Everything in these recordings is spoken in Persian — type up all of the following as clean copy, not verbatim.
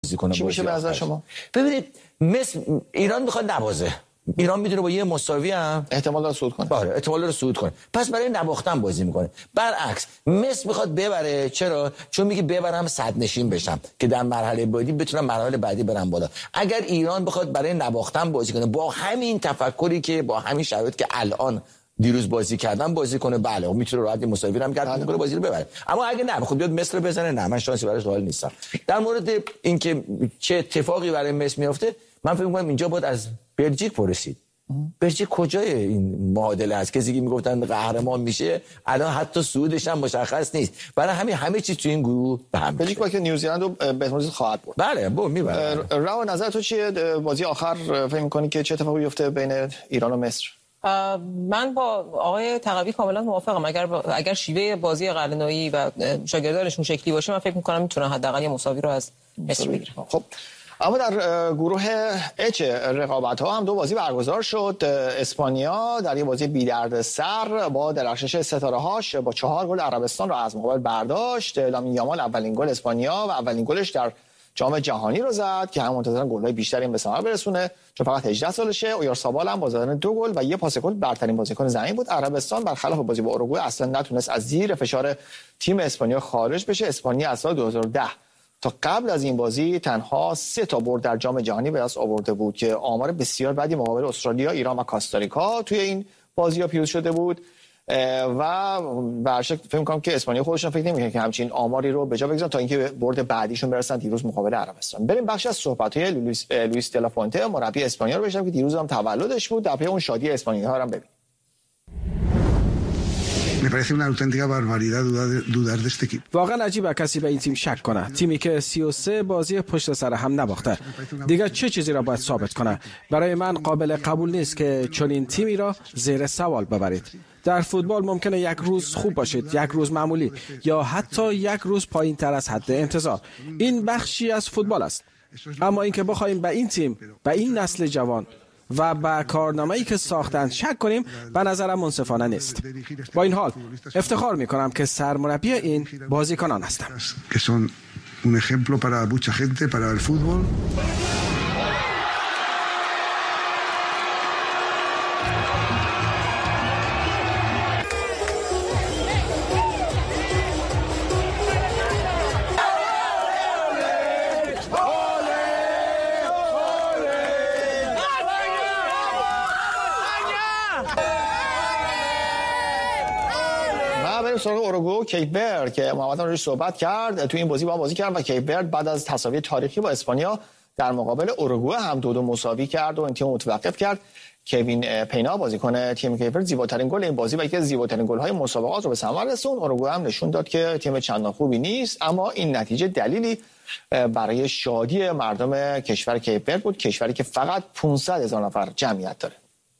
کنه. چی میشه به نظر شما؟ ببینید مصر ایران میخواد نبازه. ایران میدونه با یه مساوی هم احتمال داره صعود کنه. آره احتمال داره صعود کنه. پس برای نباختن بازی میکنه. برعکس مصر میخواد ببره. چرا؟ چون میگه ببرم صد نشین بشم که در مرحله بعدی بتونم مرحله بعدی برم بالا. اگر ایران بخواد برای نباختن بازی کنه با همین تفکری که با همین شرایط که الان دیروز بازی کردن بازی کنه، بله میتونه راحت مساوی هم کرد میکنه بازی رو ببره. اما اگه نه بخواد بیاد مصر بزنه، نه من شانسی براش قائل نیستم. در مورد اینکه چه اتفاقی برای مصر میفته، من فکر می‌کنم اینجا باید از بلژیک پرسید. بلژیک کجای این معادله است؟ کسی که میگفتن قهرمان میشه الان حتی صعودش هم مشخص نیست. برای همه چیز تو این گروه به هم بلژیک با که نیوزیلند رو به احتمال خواهد برد. بله میبره. راه نظر تو چیه بازی آخر؟ فکر می‌کنی که چه اتفاقی بیفته بین ایران و مصر؟ من با آقای تقوی کاملا موافقم. اگر شیوه بازی قرنطینه‌ای و شاگردانشون شکلی باشه، من فکر می‌کنم میتونن حداقل یه مساوی رو از مصر بگیرن. خب اما در گروه اچ رقابت‌ها هم دو بازی برگزار شد. اسپانیا در یه بازی بی‌دردسر با درخشش ستاره‌هاش با 4 گل عربستان رو از مقابل برداشت. لامین یامال اولین گل اسپانیا و اولین گلش در جام جهانی رو زد که هم منتظرن گل‌های بیشتری به ثمر برسونه چون فقط 18 سالشه. اویارسابال هم با زدن 2 گل و 1 پاس گل برترین بازیکن زمین بود. عربستان برخلاف بازی با اروگوئه اصلا نتونست از زیر فشار تیم اسپانیا خارج بشه. اسپانیا از سال 2010 تا قبل از این بازی تنها 3 تا برد در جام جهانی به دست آورده بود که آمار بسیار بدی مقابل استرالیا، ایران و کاستاریکا توی این بازی‌ها پیروز شده بود و برشک فکر می‌کنم که اسپانیا خودشون فکر نمی‌کنه که همچین آماری رو به جا بگذارن تا اینکه برد بعدیشون برسن دیروز مقابل عربستان. بریم بخش از صحبت‌های لوئیس دلا فونته مربی اسپانیا رو بشنویم که دیروز هم تولدش بود. در پی اون شادی اسپانیایی‌ها رو هم ببینیم. Me parece una auténtica barbaridad dudar de este equipo. واقعا عجیبه کسی به این تیم شک کنه. تیمی که 33 بازی پشت سر هم نباخته. دیگه چه چیزی را باید ثابت کنه؟ برای من قابل قبول نیست که چنین تیمی را زیر سوال ببرید. در فوتبال ممکنه یک روز خوب باشید، یک روز معمولی یا حتی یک روز پایین‌تر از حد انتظار. این بخشی از فوتبال است. اما اینکه بخوایم به این تیم، به این نسل جوان و با کارنامه‌ای که ساختن شک کنیم به نظرم منصفانه نیست. با این حال افتخار می‌کنم که سرمربی این بازیکنان هستم. Que son un ejemplo para mucha gente para el fútbol. سراغ اروگوئه و کیپ ورد که محمد هم روش صحبت کرد. تو این بازی با هم بازی کرد و کیپ ورد بعد از تساوی تاریخی با اسپانیا در مقابل اروگوئه هم 2-2 مساوی کرد و این تیم متوقف کرد. کوین پینا بازیکن تیم کیپ ورد زیباترین گل این بازی و یکی از زیباترین گل‌های مسابقات رو به ثمر رسوند. اروگوئه هم نشون داد که تیم چندان خوبی نیست، اما این نتیجه دلیلی برای شادی مردم کشور کیپ ورد بود، کشوری که فقط 500,000 نفر جمعیت داره.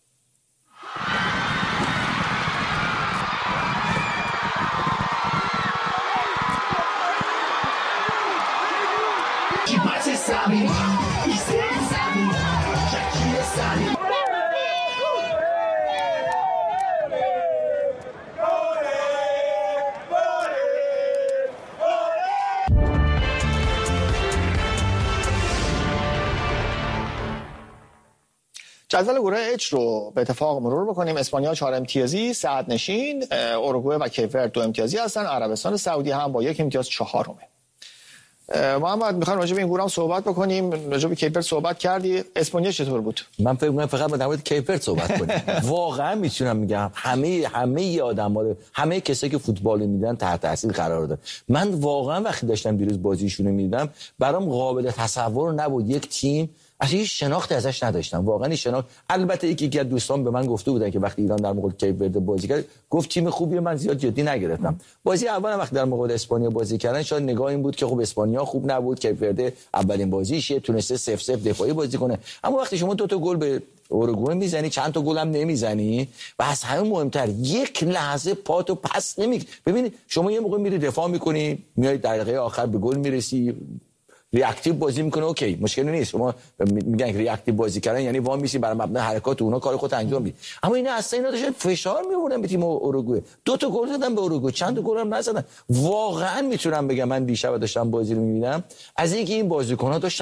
جدول گروه اچ رو به اتفاق مرور بکنیم. اسپانیا 4 امتیازی صدرنشین، اروگوئه و کیپ ورد 2 امتیازی هستن، عربستان سعودی هم با 1 امتیاز 4م. محمد میخوایم راجع به این گروه هم صحبت بکنیم. راجع به کیپ ورد صحبت کردی، اسپانیا چطور بود؟ من فکر می‌کنم فقط در مورد کیپ ورد صحبت کنیم. واقعا میتونم میگم همه آدم‌ها رو، همه کسایی که فوتبال میدن تحت تاثیر قرار داد. من واقعا وقتی داشتم دیروز بازیشون رو میدیدم برام قابل تصور نبود یک تیم اصلا هیچ شناختی ازش نداشتم. واقعا این شناخت، البته یکی از دوستان به من گفته بودن که وقتی ایران در مقابل کیپ ورد بازی کرد گفت تیم خوبیه، من زیاد جدی نگرفتم. بازی اول وقتی در مقابل اسپانیا بازی کردن شاید نگاه این بود که خب اسپانیا خوب نبود، کیپ ورد اولین بازیشه تونسته 0-0 دفاعی بازی کنه. اما وقتی شما 2 تا گل به اروگوئه میزنی، چند تا گل هم نمیزنی و از همه مهمتر یک لحظه پاتو پس نمیگیری. ببینید شما یه موقع میری دفاع میکنی، میای دقیقه آخر به گل میرسی، ریاکتیو بازی میکنه اوکی مشکلی نیست. شما میگن ریاکتیو بازی کردن یعنی وام میسی برای مبنای حرکات اونا کار خودت انجام میدی، اما اینا اصلا اینا داشتن فشار میآوردن به تیم اوروگوئه. 2 تا گل زدن به اوروگوئه، چند تا گل هم نزدن. واقعا میتونم بگم من دیشب داشتم بازی رو میبینم از اینکه این بازیکن‌ها داشتن